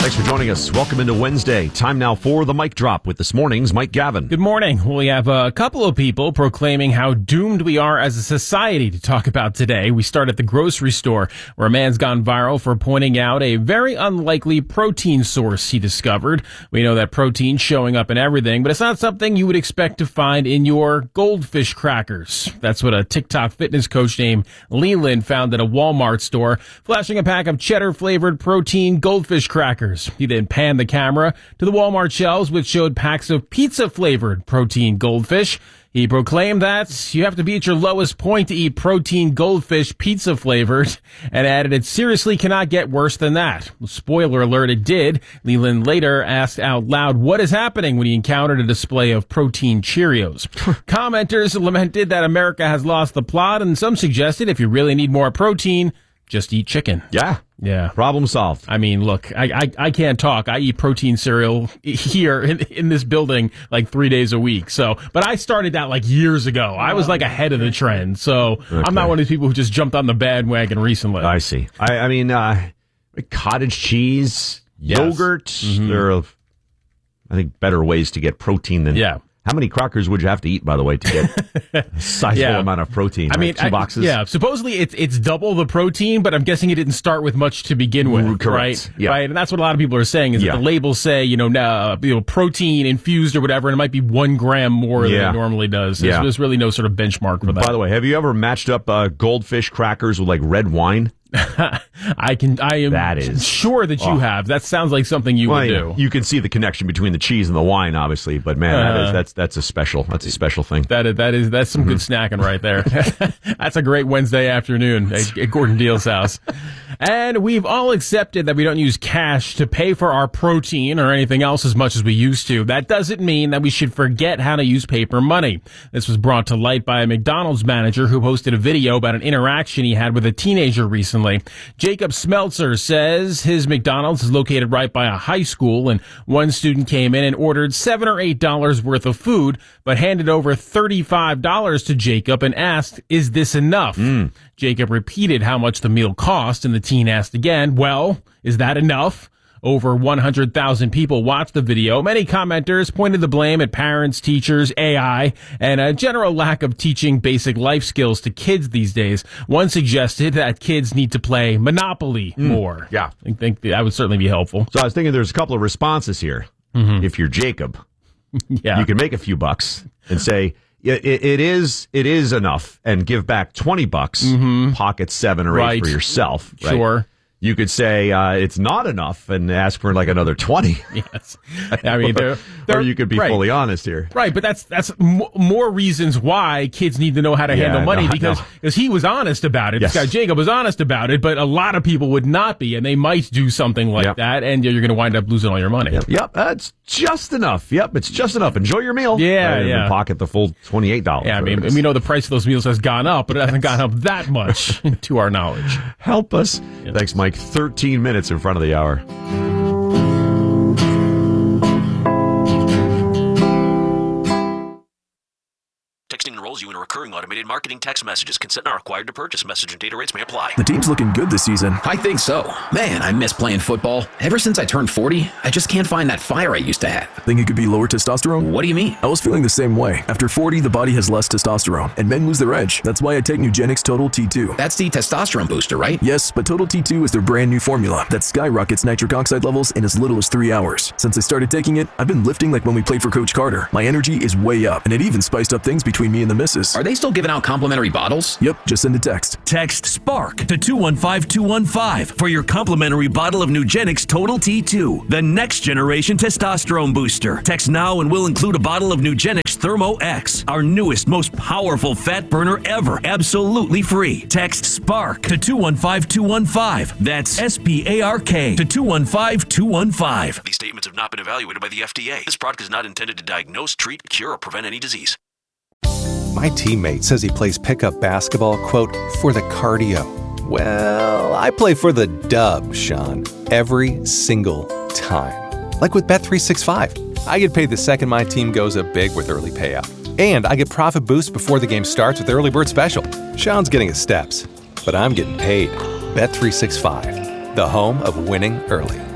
Thanks for joining us. Welcome into Wednesday. Time now for the Mic Drop with this morning's Mike Gavin. Good morning. We have a couple of people proclaiming how doomed we are as a society to talk about today. We start at the grocery store, where a man's gone viral for pointing out a very unlikely protein source he discovered. We know that protein's showing up in everything, but it's not something you would expect to find in your goldfish crackers. That's what a TikTok fitness coach named Leland found at a Walmart store, flashing a pack of cheddar-flavored protein goldfish crackers. He then panned the camera to the Walmart shelves, which showed packs of pizza-flavored protein goldfish. He proclaimed that you have to be at your lowest point to eat protein goldfish pizza-flavored, and added it seriously cannot get worse than that. Spoiler alert, it did. Leland later asked out loud what is happening when he encountered a display of protein Cheerios. Commenters lamented that America has lost the plot, and some suggested if you really need more protein, just eat chicken. Yeah. Problem solved. I mean, look, I can't talk. I eat protein cereal here in this building like 3 days a week. So, but I started that like years ago. I was like ahead of the trend. So okay. I'm not one of these people who just jumped on the bandwagon recently. I see. I mean, cottage cheese, yogurt. Mm-hmm. There are, I think, better ways to get protein than. Yeah. How many crackers would you have to eat, by the way, to get a sizable amount of protein? I mean, 2 boxes? Supposedly it's double the protein, but I'm guessing it didn't start with much to begin with, correct. Right? Yeah. Right, and that's what a lot of people are saying is that the labels say, protein infused or whatever, and it might be 1 gram more than it normally does. There's really no sort of benchmark for that. By the way, have you ever matched up goldfish crackers with like red wine? I am sure that you have. That sounds like something you would do. You can see the connection between the cheese and the wine, obviously, but man, that's a special thing. That's some good snacking right there. That's a great Wednesday afternoon at Gordon Deal's house. And we've all accepted that we don't use cash to pay for our protein or anything else as much as we used to. That doesn't mean that we should forget how to use paper money. This was brought to light by a McDonald's manager who posted a video about an interaction he had with a teenager recently. Jacob Smeltzer says his McDonald's is located right by a high school, and one student came in and ordered $7 or $8 worth of food, but handed over $35 to Jacob and asked, "Is this enough?" Jacob repeated how much the meal cost, and the teen asked again, "Well, is that enough?" Over 100,000 people watched the video. Many commenters pointed the blame at parents, teachers, AI, and a general lack of teaching basic life skills to kids these days. One suggested that kids need to play Monopoly more. Yeah. I think that would certainly be helpful. So I was thinking there's a couple of responses here. Mm-hmm. If you're Jacob, you can make a few bucks and say, it is enough, and give back $20, pocket 7 or 8 for yourself. Right? Sure. You could say it's not enough and ask for like another 20. Yes, I mean, or you could be fully honest here. Right, but that's more reasons why kids need to know how to handle money because he was honest about it. Yes. This guy Jacob was honest about it, but a lot of people would not be, and they might do something like that, and you're going to wind up losing all your money. Yep, that's just enough. Yep, it's just enough. Enjoy your meal. Yeah. Pocket the full $28. Yeah, I mean, we know the price of those meals has gone up, but it hasn't gone up that much to our knowledge. Help us. Yes. Thanks, Mike. 13 minutes in front of the hour. Texting enrolls you in a recurring automated marketing text messages. Consent not required to purchase. Message and data rates may apply. The team's looking good this season. I think so. Man, I miss playing football. Ever since I turned 40, I just can't find that fire I used to have. Think it could be lower testosterone? What do you mean? I was feeling the same way. After 40, the body has less testosterone, and men lose their edge. That's why I take Nugenix Total T2. That's the testosterone booster, right? Yes, but Total T2 is their brand new formula that skyrockets nitric oxide levels in as little as 3 hours. Since I started taking it, I've been lifting like when we played for Coach Carter. My energy is way up, and it even spiced up things between me and the missus. Are they still giving out complimentary bottles? Yep, just send a text. Text SPARK to 215-215 for your complimentary bottle of Nugenix Total T2, the next generation testosterone booster. Text now and we'll include a bottle of Nugenix Thermo X, our newest, most powerful fat burner ever, absolutely free. Text SPARK to 215-215. That's SPARK to 215-215. These statements have not been evaluated by the FDA. This product is not intended to diagnose, treat, cure, or prevent any disease. My teammate says he plays pickup basketball, quote, for the cardio. Well, I play for the dub, Sean, every single time. Like with Bet365. I get paid the second my team goes up big with early payout. And I get profit boost before the game starts with Early Bird Special. Sean's getting his steps, but I'm getting paid. Bet365, the home of winning early.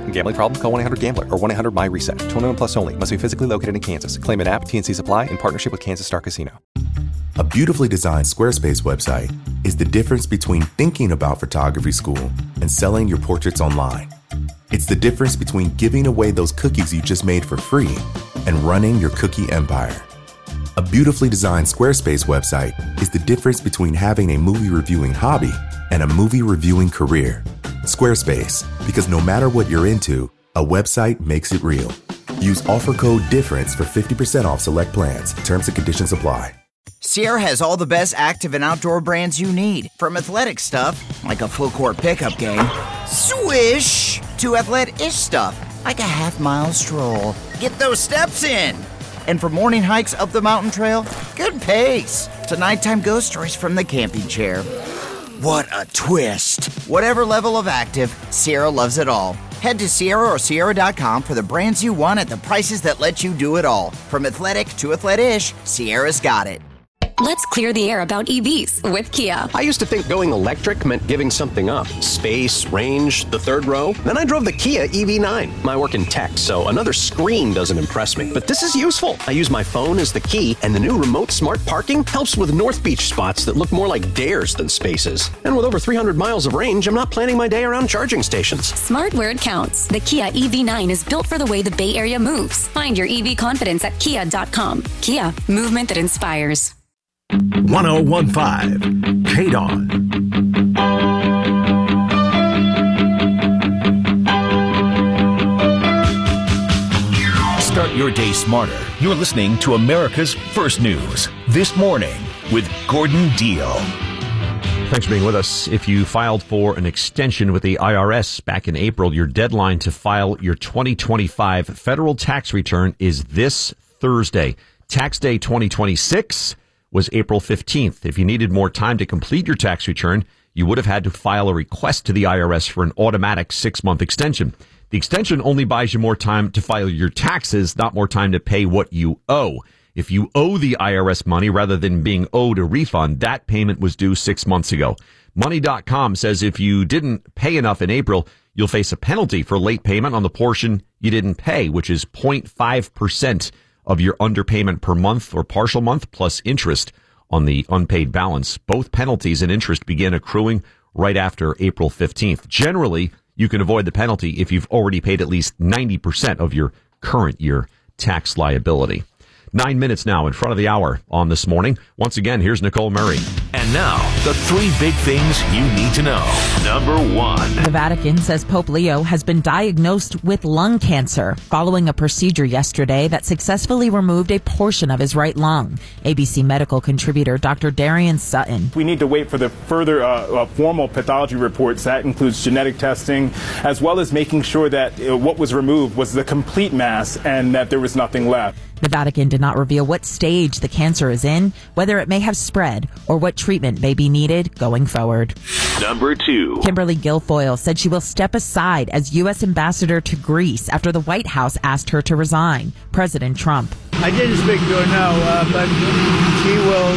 Gambling problem? Call 1-800-GAMBLER or 1-800-MY-RESET. 21 plus only. Must be physically located in Kansas. Claim an app. TNC Supply in partnership with Kansas Star Casino. A beautifully designed Squarespace website is the difference between thinking about photography school and selling your portraits online. It's the difference between giving away those cookies you just made for free and running your cookie empire. A beautifully designed Squarespace website is the difference between having a movie reviewing hobby and a movie reviewing career. Squarespace, because no matter what you're into, a website makes it real. Use offer code DIFFERENCE for 50% off select plans. Terms and conditions apply. Sierra has all the best active and outdoor brands you need. From athletic stuff, like a full court pickup game, swish, to athletic-ish stuff, like a half-mile stroll. Get those steps in. And for morning hikes up the mountain trail, good pace. To nighttime ghost stories from the camping chair. What a twist. Whatever level of active, Sierra loves it all. Head to Sierra or Sierra.com for the brands you want at the prices that let you do it all. From athletic to athletic-ish, Sierra's got it. Let's clear the air about EVs with Kia. I used to think going electric meant giving something up. Space, range, the third row. Then I drove the Kia EV9. I work in tech, so another screen doesn't impress me. But this is useful. I use my phone as the key, and the new remote smart parking helps with North Beach spots that look more like dares than spaces. And with over 300 miles of range, I'm not planning my day around charging stations. Smart where it counts. The Kia EV9 is built for the way the Bay Area moves. Find your EV confidence at kia.com. Kia, movement that inspires. 1015 KDON. Start your day smarter. You're listening to America's First News This Morning with Gordon Deal. Thanks for being with us. If you filed for an extension with the IRS back in April, your deadline to file your 2025 federal tax return is this Thursday. Tax day 2026 was April 15th. If you needed more time to complete your tax return, you would have had to file a request to the IRS for an automatic 6-month extension. The extension only buys you more time to file your taxes, not more time to pay what you owe. If you owe the IRS money rather than being owed a refund, that payment was due 6 months ago. Money.com says if you didn't pay enough in April, you'll face a penalty for late payment on the portion you didn't pay, which is 0.5% of your underpayment per month or partial month plus interest on the unpaid balance. Both penalties and interest begin accruing right after April 15th. Generally, you can avoid the penalty if you've already paid at least 90% of your current year tax liability. 9 minutes now in front of the hour on This Morning. Once again, here's Nicole Murray. And now, the 3 big things you need to know. Number 1. The Vatican says Pope Leo has been diagnosed with lung cancer following a procedure yesterday that successfully removed a portion of his right lung. ABC medical contributor Dr. Darian Sutton. We need to wait for the further formal pathology reports. That includes genetic testing, as well as making sure that what was removed was the complete mass and that there was nothing left. The Vatican did not reveal what stage the cancer is in, whether it may have spread, or what treatment may be needed going forward. Number 2. Kimberly Guilfoyle said she will step aside as U.S. ambassador to Greece after the White House asked her to resign. President Trump. I didn't speak to her, no, but she will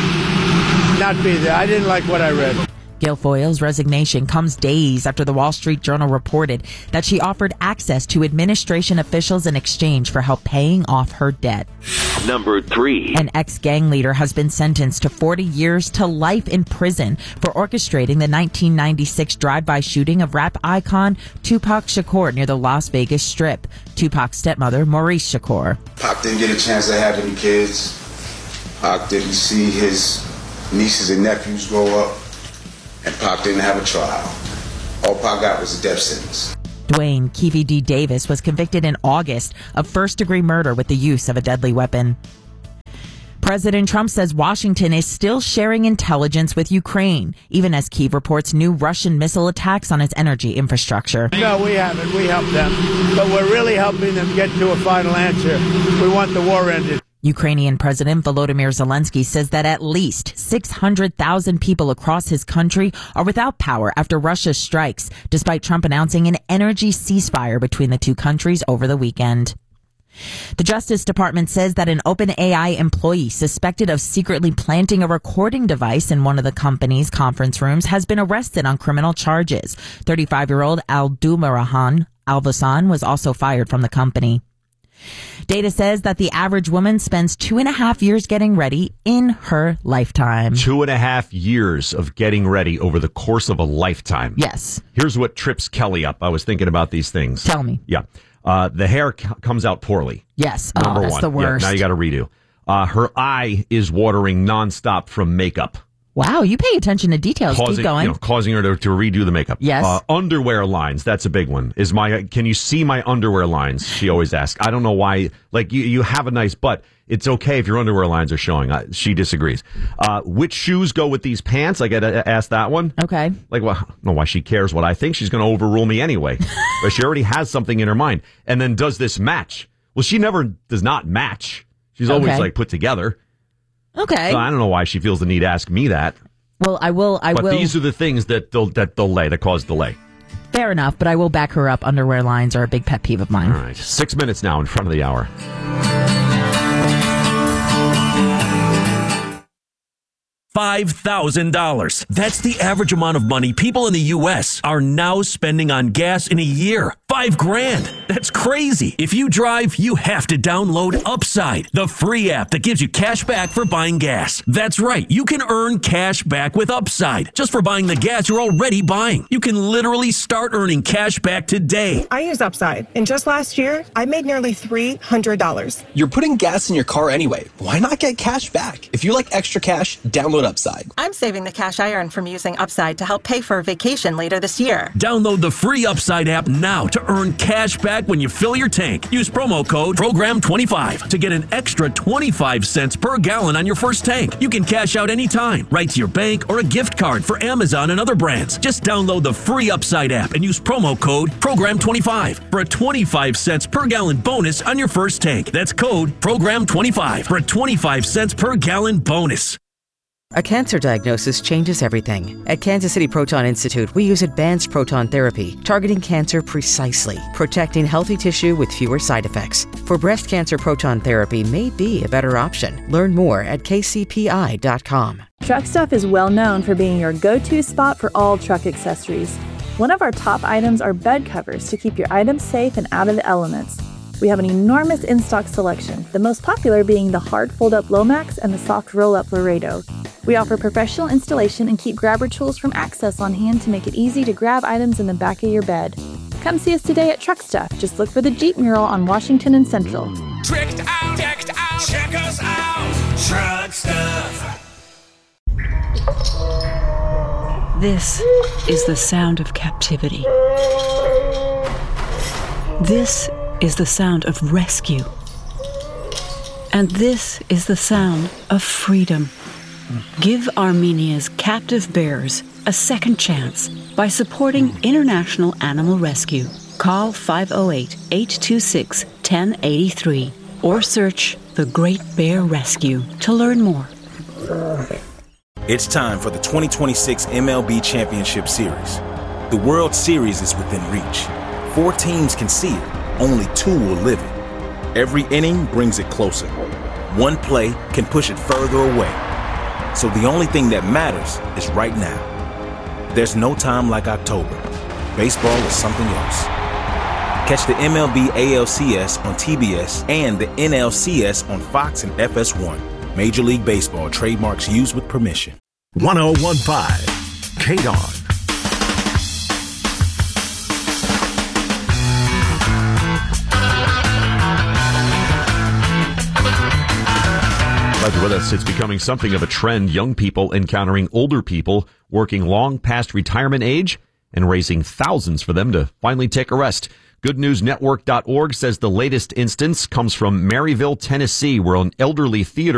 not be there. I didn't like what I read. Guilfoyle's resignation comes days after the Wall Street Journal reported that she offered access to administration officials in exchange for help paying off her debt. Number 3. An ex-gang leader has been sentenced to 40 years to life in prison for orchestrating the 1996 drive-by shooting of rap icon Tupac Shakur near the Las Vegas Strip. Tupac's stepmother, Maurice Shakur. Pac didn't get a chance to have any kids. Pac didn't see his nieces and nephews grow up. And Pac didn't have a trial. All Pac got was a death sentence. Dwayne Keefe D. Davis was convicted in August of first-degree murder with the use of a deadly weapon. President Trump says Washington is still sharing intelligence with Ukraine, even as Kyiv reports new Russian missile attacks on its energy infrastructure. No, we haven't. We helped them. But we're really helping them get to a final answer. We want the war ended. Ukrainian President Volodymyr Zelensky says that at least 600,000 people across his country are without power after Russia's strikes, despite Trump announcing an energy ceasefire between the two countries over the weekend. The Justice Department says that an OpenAI employee suspected of secretly planting a recording device in one of the company's conference rooms has been arrested on criminal charges. 35-year-old Abdulmirahan Alvasan was also fired from the company. Data says that the average woman spends 2.5 years getting ready in her lifetime. 2.5 years of getting ready over the course of a lifetime. Yes. Here's what trips Kelly up. I was thinking about these things. Tell me. Yeah. The hair comes out poorly. Yes. Number that's one. the worst. Yeah, now you got to redo. Her eye is watering nonstop from makeup. Wow, you pay attention to details. Keep going. Causing her to redo the makeup. Yes. Underwear lines. That's a big one. Can you see my underwear lines? She always asks. I don't know why. Like, you have a nice butt. It's okay if your underwear lines are showing. She disagrees. Which shoes go with these pants? I got to ask that one. Okay. Like, well, I don't know why she cares what I think. She's going to overrule me anyway. But she already has something in her mind. And then, does this match? Well, she never does not match. She's always like put together. Okay. So I don't know why she feels the need to ask me that. Well, I will. But these are the things that cause delay. Fair enough, but I will back her up. Underwear lines are a big pet peeve of mine. All right. 6 minutes now in front of the hour. $5,000. That's the average amount of money people in the U.S. are now spending on gas in a year. $5,000. That's crazy. If you drive, you have to download Upside, the free app that gives you cash back for buying gas. That's right. You can earn cash back with Upside just for buying the gas you're already buying. You can literally start earning cash back today. I use Upside, and just last year, I made nearly $300. You're putting gas in your car anyway. Why not get cash back? If you like extra cash, download Upside. I'm saving the cash I earn from using Upside to help pay for a vacation later this year. Download the free Upside app now to earn cash back when you fill your tank. Use promo code PROGRAM25 to get an extra 25 cents per gallon on your first tank. You can cash out anytime, right to your bank or a gift card for Amazon and other brands. Just download the free Upside app and use promo code PROGRAM25 for a 25 cents per gallon bonus on your first tank. That's code PROGRAM25 for a 25 cents per gallon bonus. A cancer diagnosis changes everything. At Kansas City Proton Institute, we use advanced proton therapy, targeting cancer precisely, protecting healthy tissue with fewer side effects. For breast cancer, proton therapy may be a better option. Learn more at kcpi.com. Truck Stuff is well known for being your go-to spot for all truck accessories. One of our top items are bed covers to keep your items safe and out of the elements. We have an enormous in-stock selection, the most popular being the hard fold-up Lomax and the soft roll-up Laredo. We offer professional installation and keep grabber tools from Access on hand to make it easy to grab items in the back of your bed. Come see us today at Truck Stuff. Just look for the Jeep mural on Washington and Central. Tricked out, decked out, check us out, Truck Stuff. This is the sound of captivity. This is the sound of rescue. And this is the sound of freedom. Give Armenia's captive bears a second chance by supporting International Animal Rescue. Call 508-826-1083 or search The Great Bear Rescue to learn more. It's time for the 2026 MLB Championship Series. The World Series is within reach. 4 teams can see it. Only 2 will live it. Every inning brings it closer. One play can push it further away. So the only thing that matters is right now. There's no time like October. Baseball is something else. Catch the MLB ALCS on TBS and the NLCS on Fox and FS1. Major League Baseball trademarks used with permission. 1015 KDON. With us, it's becoming something of a trend. Young people encountering older people working long past retirement age and raising thousands for them to finally take a rest. GoodNewsNetwork.org says the latest instance comes from Maryville, Tennessee, where an elderly theater